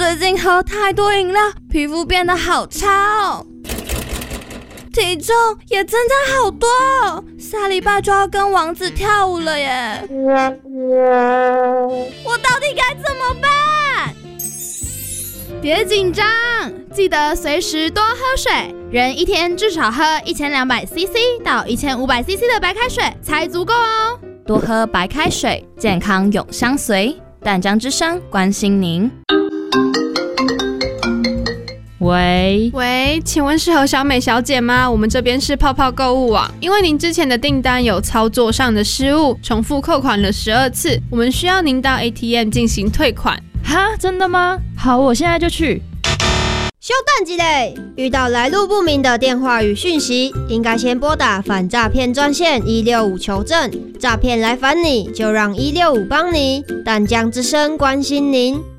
最近喝太多饮料，皮肤变得好差哦，体重也增加好多哦，下礼拜就要跟王子跳舞了耶！我到底该怎么办？ 别紧张，记得随时多喝水，人一天至少喝1200cc 到1500cc 的白开水才足够哦。 多喝白开水，健康永相随。淡江之声关心您。 喂，请问是何小美小姐吗？我们这边是泡泡购物网，因为您之前的订单有操作上的失误，重复扣款了12次，我们需要您到 ATM 进行退款。 哈，真的吗？好，我现在就去。 休蛋一类，遇到来路不明的电话与讯息，应该先拨打反诈骗专线165求证。诈骗来烦你，就让165帮你。淡江之声关心您。